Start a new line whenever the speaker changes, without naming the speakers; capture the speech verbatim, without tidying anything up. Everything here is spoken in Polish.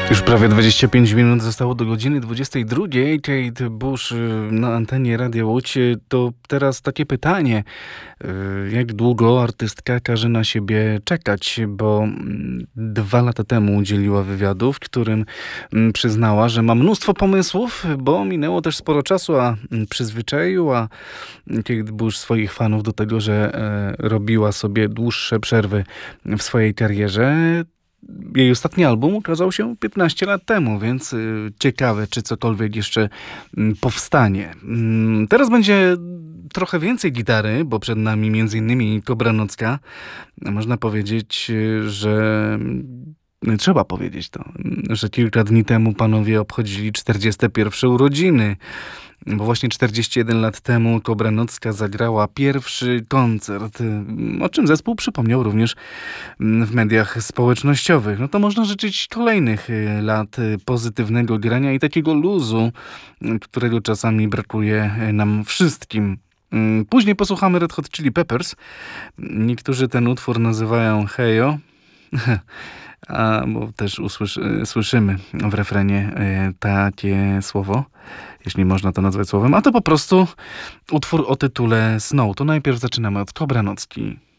Już prawie dwadzieścia pięć minut zostało do godziny dwudziestej drugiej. Kate Bush na antenie Radia Łódź. To teraz takie pytanie. Jak długo artystka każe na siebie czekać? Bo dwa lata temu udzieliła wywiadu, w którym przyznała, że ma mnóstwo pomysłów, bo minęło też sporo czasu, a przyzwyczaiła Kate Bush swoich fanów do tego, że robiła sobie dłuższe przerwy w swojej karierze. Jej ostatni album ukazał się piętnaście lat temu, więc y, ciekawe, czy cokolwiek jeszcze y, powstanie. Y, teraz będzie trochę więcej gitary, bo przed nami między innymi Kobra Nocka. Można powiedzieć, y, że... y, Trzeba powiedzieć to, że kilka dni temu panowie obchodzili czterdzieste pierwsze urodziny. Bo właśnie czterdzieści jeden lat temu Kobra Nocka zagrała pierwszy koncert, o czym zespół przypomniał również w mediach społecznościowych. No to można życzyć kolejnych lat pozytywnego grania i takiego luzu, którego czasami brakuje nam wszystkim. Później posłuchamy Red Hot Chili Peppers. Niektórzy ten utwór nazywają Hejo. A, bo też usłyszy, słyszymy w refrenie takie słowo, jeśli można to nazwać słowem, a to po prostu utwór o tytule Snow. To najpierw zaczynamy od Kobra Nocki.